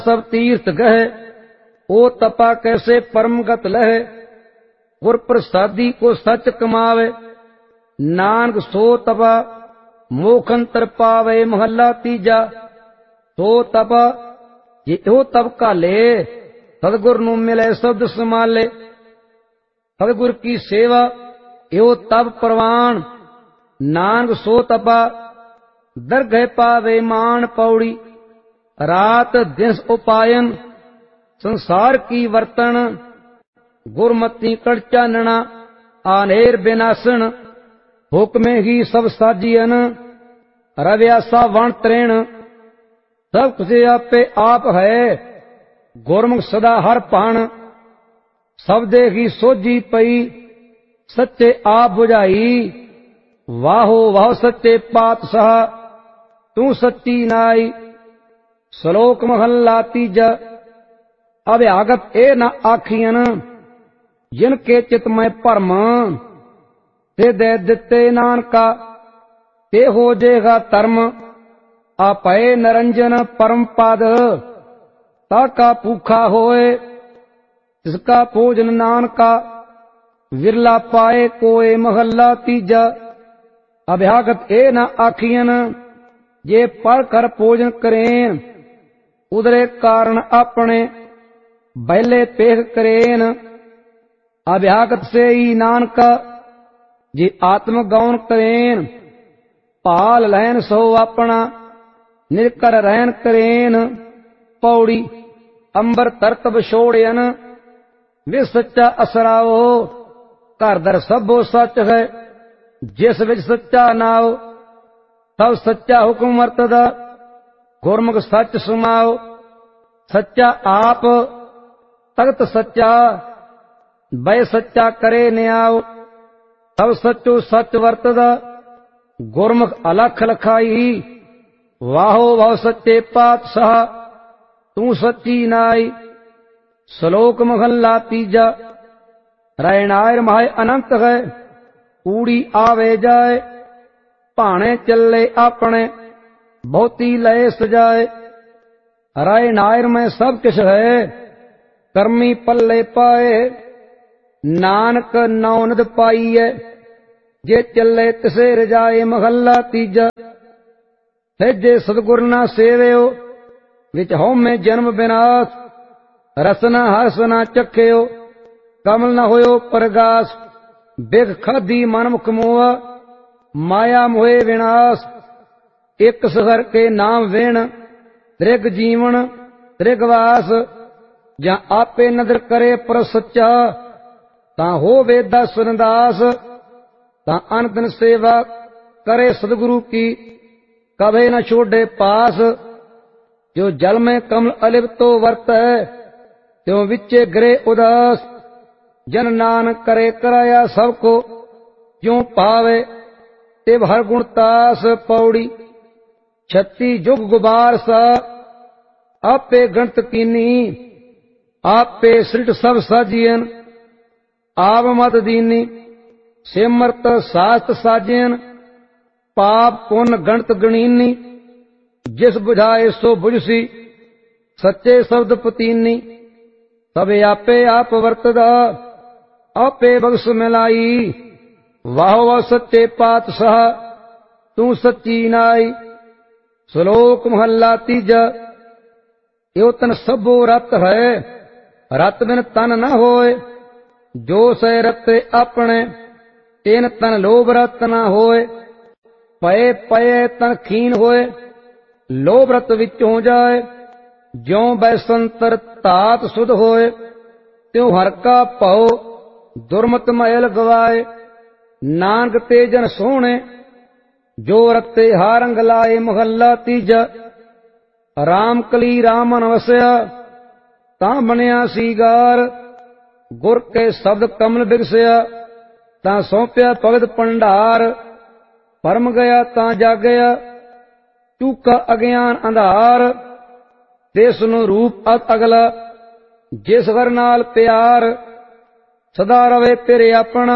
सब तीर्थ गह, ओ तपा कैसे परम गत लह। गुर प्रसादी को सच कमावे, नानक सो तपा मोख अंतर पावे। महला तीजा। सो तपा जो तप काले, सतगुर नू मिले शब्द संभाले। सतगुर की सेवा यो तप प्रवान, नानक सो तपा दरगह पावे मान। पौड़ी रात दिन उपायन, संसार की वर्तन। गुरमति कड़ चानना, आनेर विनाशन। हुक्मे ही सब साजियन, रव्यासा वण त्रेण। सब कुछ आपे आप है, गुरमुख सदा हर पाण। सब देखी सोझी पई, सच्चे आप बुझाई। वाहो वाहो सच्चे पातशाह, तू सच्ची नाई। श्लोक महला तीजा। अभ्यागत ए न आखियन, जिनके चित में भरम। ते दे दिते नानका, ते हो जेगा धर्म। आपे निरंजन परम पद, ताका भूखा होए। जिसका भोजन नानका, विरला पाए कोय। महला तीजा। अभ्यागत ए न आखियन, जे पढ़ कर भोजन करें। उदरे कारण अपने बैले पेख करेन। अभ्यागत से ही नानका, जे आत्म गौन करेन। पाल लहन सो अपना, निर्कर रहन करेन। पौड़ी अंबर तरतब छोड़यन, वे सच्चा असराओ। घर दर सबो सच है, जिस विच सच्चा नाओ। सब सच्चा हुक्म वरतदा, गुरमुख सच सुमाओ। सच्चा आप तख्त सच्चा, बै सच्चा करे न्याओ। सब सचो सच वरतदा, गुरमुख अलख लखाई। वाहो वाहो सच्चे पातशाह, तू सच्ची नाई। श्लोक महला तीजा। रैनायर माय अनंत है, कूड़ी आवे जाए। भाने चले अपने, बहुती लय सजाए। राय नायर में सब किश है, कर्मी पल्ले पाए। नानक नौनद पाईए, जे चले तिसे रजाए। महला तीजा। है जे सतगुर ना सेवयो, विच हो में जन्म विनाश। रसना हर्ष ना चख्यो, कमल न होयो प्रगास। बिग खादी मन मुख मोआ, माया मोहे विनाश। एक सहर के नाम वेण, त्रिग जीवन त्रिगवास। जहाँ आपे नदर करे पर सच्चा, तां हो वेदा सुरदास। तां अनदन सेवा करे सदगुरु की, कभे न छोड़े पास। जो जल में कमल अलिप्तो वर्त है, त्यों विच्चे गिरे उदास। जन नानक करे कराया सबको, ज्यों पावे तिव हर गुण तास। पौड़ी 36 जुग गुबार सा, आपे गणत कीनी। आपे सृट सब साजियन, आप मत दीनी। सिमरत शास्त्र साजियन, पाप पुन गणत गणीनी। जिस बुझाए सो बुझसी, सच्चे शब्द पतीनी। सब आपे आप वर्तदा, आपे बख्श मिलाई। वाह वाह सच्चे पातशाह, तू सच्ची नाई। श्लोक महला तीजा। यो तन सबो रत है, रत बिन तन न होए। जो सै रते अपने, तेन तन लोभ रत न होए। पये पये तन खीन होए, लोभ रत विच हो जाए। ज्यों बैसंतर तात सुध होए, त्यों हर का भौ दुर्मत महल गवाए। नानक ते जन सोहणे, जो रते हारंग लाए। महला तीजा। राम कली रामन वसया, तां बनिया सीगार। गुर के शब्द कमल बिगसया, तां सौंपया भगत भंडार। परम गया तां जागया, चूका अज्ञान अंधार। देस नु रूप अत अगला, जिस घर नाल प्यार। सदा रवे तेरे अपना,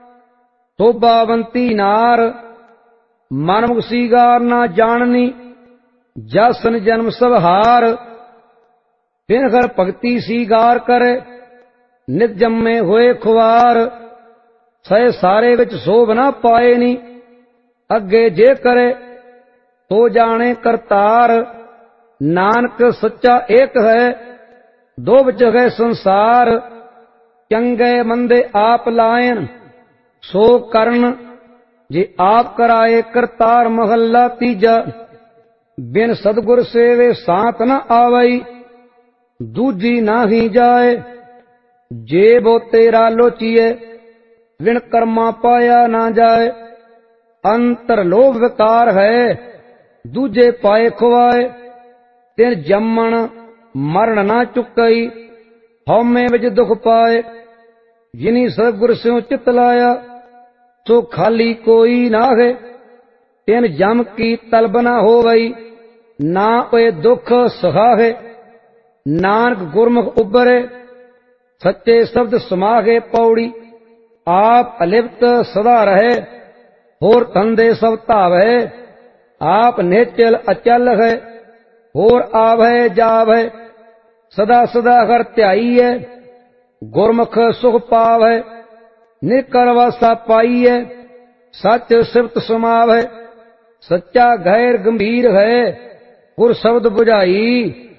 शोभावंती नार। मनमुख सीगार ना जाननी, जसन जन्म सब हार। बिन घर भगति सीगार करे नित जम्मे होए खुआर सह सारे विच शोभ ना पाए नी अगे जे करे तो जाने करतार नानक सच्चा एक है दो जगह संसार चंगे मंदे आप लायन सो करन जे आप कराए करतार महला तीजा बिन सदगुर सेवे सांत न आवई दूजी नाही जाए जे वो तेरा लोचिए विण कर्मा पाया ना जाए अंतर लोभ विकार है दूजे पाए खुआए तिन जम्मन मरण ना चुकई हौमे विच दुख पाए जिनी सतगुर स्यों चित लाया तो खाली कोई ना है तिन जम की तलब ना होवई ना ओए दुख सहा है नानक गुरमुख उबरे सच्चे शब्द समागे पौड़ी आप अलिप्त सदा रहे होर धंधे सब धावे आप निश्चल अचल है होर आवै जावै सदा सदा घर ध्याई है गुरमुख सुख पावै निकर वासा पाई है सच सिफत समावै सच्चा गैर गंभीर है गुर शब्द बुझाई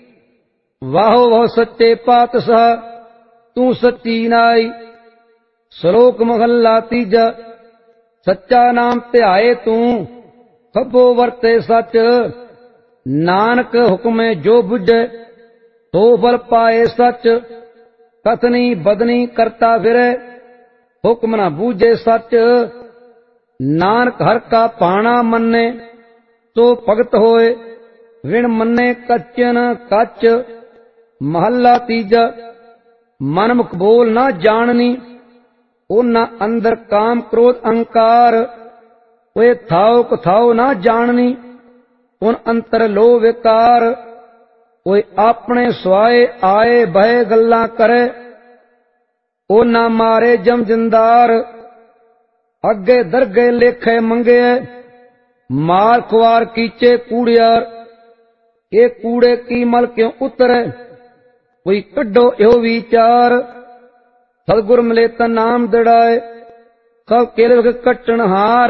वाहो वाह सच्चे पातशाह तू सच्ची नाई श्लोक महला तीजा सच्चा नाम ध्याए तू खबो वरते सच नानक हुक्मे जो बुझे तो फल पाए सच कथनी बदनी करता फिरे हुक्म न बूझे सच नानक हर का पाना मन्ने तो भगत होए विण मन्ने कच्चन कच महला तीजा मनमुख बोल ना जाननी ओना अंदर काम क्रोध अहंकार वे थाओ कथाओ ना जाननी उन अंतर लो विकार वे अपने स्वाए आए बहे गल्ला करे ओना मारे जम जिंदार अगे दरगे लेखे मंगे मार खुआर कीचे कूड़ियार ये कूड़े की मल क्यों उतरे कोई कड्डो यो विचार सतगुर मिले ता नाम दड़ाए सब केल कट्टन हार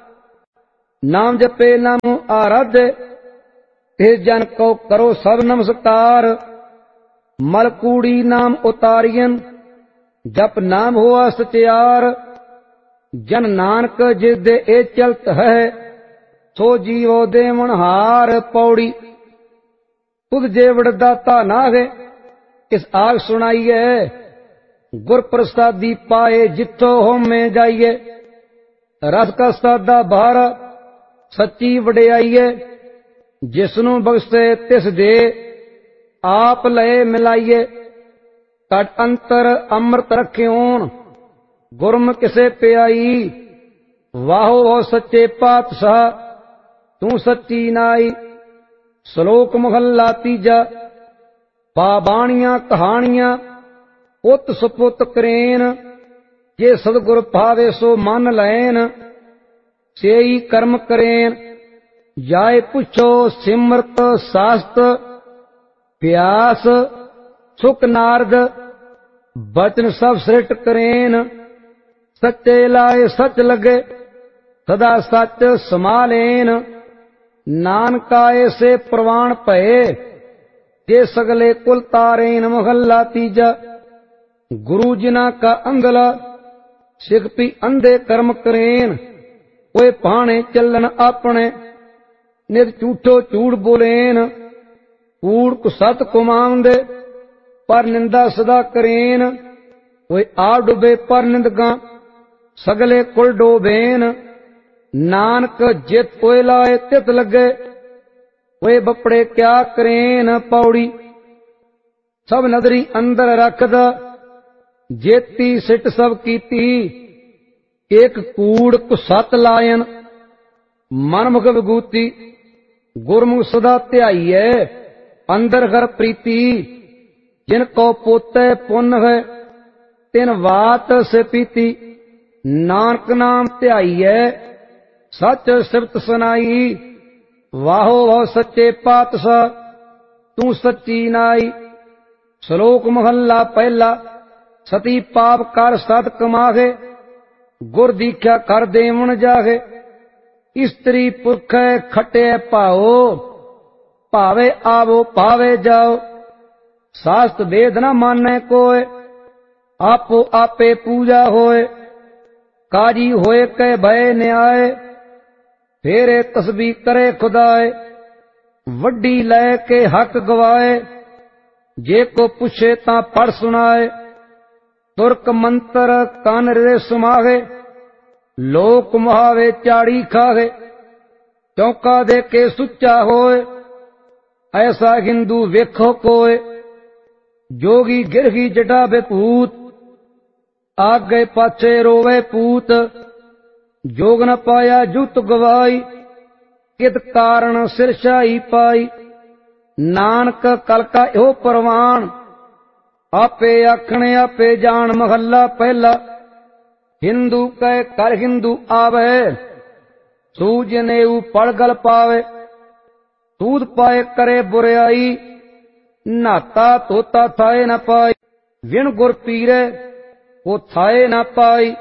नाम जपे नाम आराधे ते जन को करो सब नमस्कार मल कूड़ी नाम उतारियन जप नाम हुआ सचियार जन नानक जिस दे ए चलत है सो जीवो देवन हार पौड़ी खुद जे वड़दाता नागे इस आग सुनाइए गुर प्रसादी पाए जिथो होमे जाइए रस का सादा बाहर सच्ची वडियाइए जिसनु बख्शे तिस दे आप लए मिलाइए कट अंतर अमृत रख्योन गुरम किसे प्याई वाहो वाह सच्चे पातशाह तू सच्ची नाई श्लोक महला तीजा बाबाणियां कहानियां उत सुपुत करेन जे सदगुर भावे सो मन लैन सेई कर्म करेन जाए पुछो सिमरत शास्त प्यास सुख नारद बचन सब सृष्ट करेन सच्चे लाए सच लगे सदा सच समालेन नानकाए से प्रवाण भये जे सगले कुल तारेन महला तीजा गुरु जिना का अंगला सिख पी अंधे कर्म करेन ओए भाने चलन अपने नित झूठो झूठ बोलेन कूड़ को सत कुमांदे पर निंदा सदा करेन ओए आ डुबे पर निंदगा सगले कुल डोबेन नानक जित ओए लाए तित लगे वे बपड़े क्या करेन पौड़ी सब नदरी अंदर रखदा जेती सिट सब कीती एक कूड़ को सत लायन मनमुख विभूति गुरमुख सदा ध्याइए अंदर घर प्रीति जिनको पोते पुन है तिन वात से पीती नानक नाम ध्याइए सच सिफत सुनाई वाहो वाह सच्चे पातशाह तू सच्ची नाई ਸ਼ਲੋਕ ਮਹੱਲਾ ਪਹਿਲਾ। ਸਤੀ ਪਾਪ ਕਰ ਸਤ ਕਮਾਗੇ, ਗੁਰ ਦੀਖਿਆ ਕਰ ਦੇਵਨ ਜਾਗੇ। ਇਸਤਰੀ ਪੁਰਖੈ ਖਟਿਐ ਭਾਓ, ਭਾਵੇ ਆਵੋ ਭਾਵੇ ਜਾਓ। ਸਾਸਤ ਵੇਦ ਨ ਮਾਨੈ ਕੋਇ, ਆਪੋ ਆਪੇ ਪੂਜਾ ਹੋਏ। ਕਾਜੀ ਹੋਏ ਕੈ ਭੈ ਨਿਆਏ, ਫੇਰੇ ਤਸਬੀ ਕਰੇ ਖੁਦਾਏ। ਵੱਡੀ ਲੈ ਕੇ ਹੱਕ ਗਵਾਏ, ਜੇ ਕੋ ਪੁੱਛੇ ਤਾਂ ਪੜ ਸੁਣਾਏ। ਤੁਰਕ ਮੰਤਰ ਕੰਨ ਰੇ ਸੁਮਾਗੇ, ਲੋਕ ਮੁਹਾਵੇ ਚਾੜੀ ਖਾਗੇ। ਚੌਂਕਾ ਦੇ ਕੇ ਸੁੱਚਾ ਹੋਏ, ਐਸਾ ਹਿੰਦੂ ਵੇਖੋ ਕੋਏ। ਜੋਗੀ ਗਿਰਹੀ ਜਟਾ ਬੇਪੂਤ, ਆਗੇ ਪਾਛੇ ਰੋਵੇ ਪੂਤ। ਜੋਗ ਨ ਪਾਇਆ ਜੁਤ ਗਵਾਈ, ਕਿਤ ਕਾਰਣ ਸਿਰ ਛਾਈ ਪਾਈ। ਨਾਨਕ ਕਲ ਕਾ ਇਹੋ ਪ੍ਰਵਾਨ, ਆਪੇ ਆਖਣੇ ਆਪੇ ਜਾਣ। ਮਹੱਲਾ ਪਹਿਲਾ। ਹਿੰਦੂ ਕੈ ਕਰ ਹਿੰਦੂ ਆਵੇ, ਸੂਝ ਨੇਊ ਪੜ ਗਲ ਪਾਵੇ। ਸੂਦ ਪਾਏ ਕਰੇ ਬੁਰਿਆਈ, ਨਾਤਾ ਧੋਤਾ ਥਾਏ ਨ ਪਾਈ। ਵਿਣ ਗੁਰ ਪੀਰੇ ਉਹ ਥਾਏ ਨ ਪਾਈ,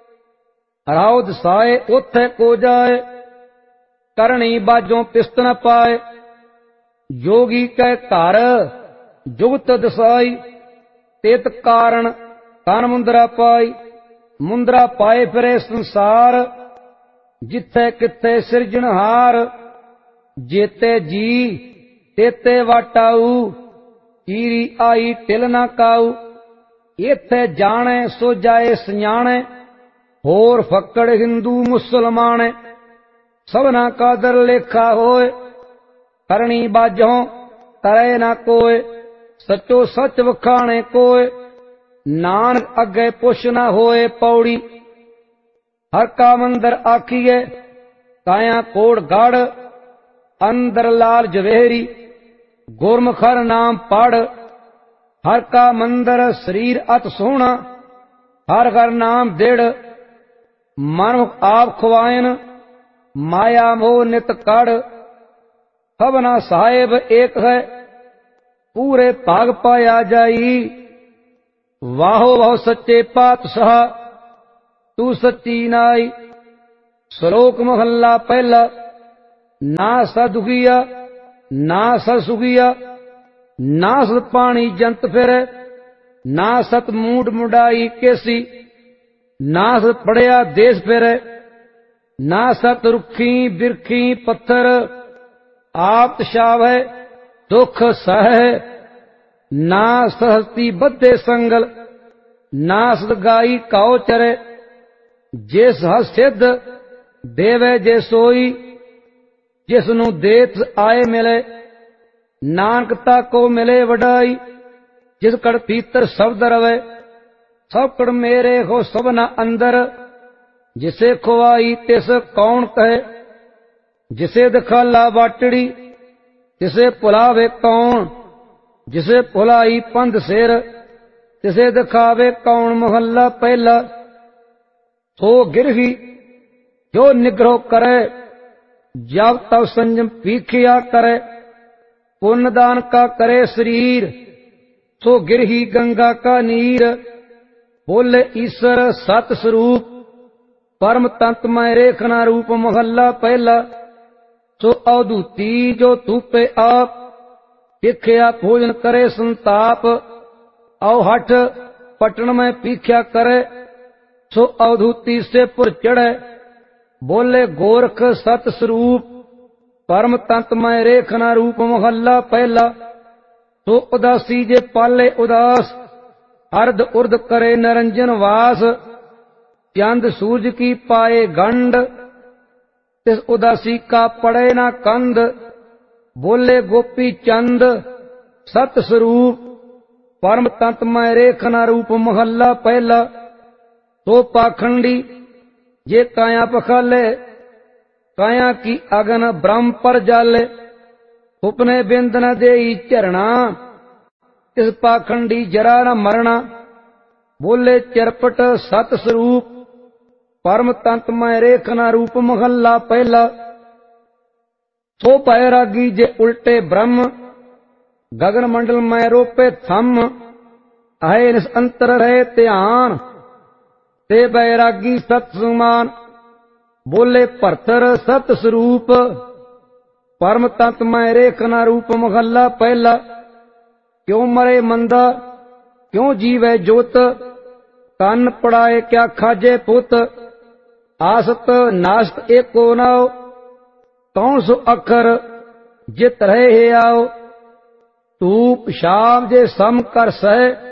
ਰਾਉ ਦਸਾਏ ਉਥੇ ਕੋ ਜਾਏ। ਕਰਣੀ ਬਾਜੋਂ ਪਿਸਤ ਨ ਪਾਏ, ਜੋਗੀ ਕੈ ਘਰ ਜੁਗਤ ਦਸਾਈ। ਤਿਤ ਕਾਰਣ ਤਨ ਮੁੰਦਰਾ ਪਾਈ, ਮੁੰਦਰਾ ਪਾਏ ਫਿਰੇ ਸੰਸਾਰ। ਜਿੱਥੇ ਕਿੱਥੇ ਸਿਰਜਣਹਾਰ, ਜੇਤੇ ਜੀ ਤੇਤੇ ਵਾਟਾਊ। ਚੀਰੀ ਆਈ ਟਿਲ ਨਾ ਕਾਊ, ਇੱਥੇ ਜਾਣੇ ਸੋ ਜਾਏ ਸਿਆਣੇ। ਹੋਰ ਫੱਕੜ ਹਿੰਦੂ ਮੁਸਲਮਾਨੇ, ਸਭਨਾ ਕਾਦਰ ਲੇਖਾ ਹੋਏ। ਕਰਣੀ ਬਾਝੋਂ ਤਰੇ ਨਾ ਕੋਏ, ਸਚੋ ਸੱਚ ਵਖਾਣੇ ਕੋਏ। ਨਾਨਕ ਅੱਗੇ ਪੁੱਛ ਨਾ ਹੋਏ ਪੌੜੀ, ਹਰ ਕਾ ਮੰਦਰ ਆਖੀਏ। ਕਾਇਆ ਕੋੜ ਗੜ ਅੰਦਰ ਲਾਲ ਜਵੇਹਰੀ, ਗੁਰਮੁਖਰ ਨਾਮ ਪੜ। ਹਰ ਕਾ ਮੰਦਰ ਸਰੀਰ ਅਤ ਸੋਹਣਾ, ਹਰ ਹਰ ਨਾਮ ਦਿੜ। ਮਨੁਖ ਆਪ ਖਵਾਇਨ, ਮਾਇਆ ਮੋਹ ਨਿਤ ਕੜ। ਸਭਨਾ ਸਾਹਿਬ ਏਕ ਹੈ, ਪੂਰੇ ਭਾਗ ਪਾਇਆ ਜਾਈ। ਵਾਹੋ ਵਾਹ ਸੱਚੇ ਪਾਤਸ਼ਾਹ, ਤੂੰ ਸੱਚੀ ਨਾਈ। ਸ਼ਲੋਕ ਮਹੱਲਾ ਪਹਿਲਾ। ਨਾ ਸਾ ਦੁਖੀਆ ਨਾ ਸਾ ਸੁਖੀਆ, ਨਾ ਸਤ ਪਾਣੀ ਜੰਤ ਫਿਰੈ। ਨਾ ਸਤ ਮੂਡ ਮੁਡਾਈ ਕੇਸੀ, ਨਾ ਸਤ ਪੜਿਆ ਦੇਸ ਫਿਰੈ। ਨਾ ਸਤ ਰੁੱਖੀ ਬਿਰਖੀ ਪੱਥਰ, ਆਪ ਤਸ਼ਾਵੈ ਦੁਖ ਸਹਿ। ਨਾ ਸਹਸਤੀ ਬੱਧੇ ਸੰਗਲ, ਨਾ ਸਤ ਗਾਈ ਕਾਉ ਚਰੈ। ਜਿਸ ਹਸ ਸਿੱਧ ਦੇਵੇ ਜੇ ਸੋਈ, ਜਿਸ ਨੂੰ ਦੇਤ ਆਏ ਮਿਲੇ। ਨਾਨਕ ਤਾ ਕੋ ਮਿਲੇ ਵਡਾਈ, ਜਿਸ ਕੜ ਪੀਤਰ ਸ਼ਬਦ ਰਵੇ। ਸਭ ਕੜ ਮੇਰੇ ਹੋ ਸਭਨਾ ਅੰਦਰ, ਜਿਸੇ ਖਵਾਈ ਤਿਸ ਕੌਣ ਕਹੇ। ਜਿਸੇ ਦਿਖਾਲਾ ਬਾਟੜੀ, ਤਿਸੇ ਭੁਲਾਵੇ ਕੌਣ। ਜਿਸੇ ਭੁਲਾਈ ਪੰਧ ਸਿਰ, ਤਿਸੇ ਦਿਖਾਵੇ ਕੌਣ। ਮਹੱਲਾ ਪਹਿਲਾ। ਸੋ ਗਿਰਹੀ ਜੋ ਨਿਗਰੋ ਕਰੇ, ਜਬ ਤਬ ਸੰਜਮ ਪੀਖਿਆ ਕਰੇ। ਪੁੰਨ ਦਾਨ ਕਾ ਕਰੇ ਸਰੀਰ, ਸੋ ਗਿਰਹੀ ਗੰਗਾ ਕਾ ਨੀਰ। ਬੋਲੇ ਈਸ਼ਰ ਸਤ ਸਰੂਪ, ਪਰਮ ਤੰਤ ਮੈਂ ਰੇਖਨਾ ਰੂਪ। ਮਹੱਲਾ ਪਹਿਲਾ। ਸੋ ਅਵਧੂਤੀ ਜੋ ਧੂਪੇ ਆਪ, ਭਿਖਿਆ ਭੋਜਨ करे ਸੰਤਾਪ। औ हठ पटन में पीख्या करे, सो अवधूति से पुर चढ़े। बोले गोरख सत स्वरूप, परम तंत में रेखना रूप। मोहल्ला पहला। सो उदासी जे पाले उदास, अर्ध उर्ध करे निरंजन वास। चंद सूरज की पाए गंड, तिस उदासी का पड़े ना कंद। बोले गोपी चंद सत स्वरूप, परम तंत में रेखना रूप। महला पहला। तो पाखंडी जे काया पखाले, काया की अगन ब्रह्म पर जाले। उपने बिंद न दे झरना, इस पाखंडी जरा न मरना। बोले चरपट सत स्वरूप, परम तंत में रेखना रूप। महला पहला। सो बैरागी जे उल्टे ब्रह्म, गगन मंडल में रोपे थम, है निसंतर रहे ध्यान, ते बैरागी सत्सुमान, बोले भरतर सत स्वरूप, परम तत्व में रेखना रूप। महला पहला। क्यों मरे मंदा, क्यों जीवे जोत, कान पड़ाए क्या खाजे पुत, आसत नासत एको नाओ, कौन सो अखर जित रहे हे आओ, धूप शाम जे सम कर सह,